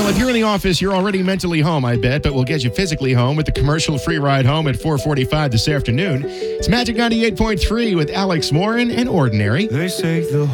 Well, if you're in the office, you're already mentally home, I bet, but we'll get you physically home with the commercial-free ride home at 4:45 this afternoon. It's Magic 98.3 with Alex Morin and Ordinary. They say the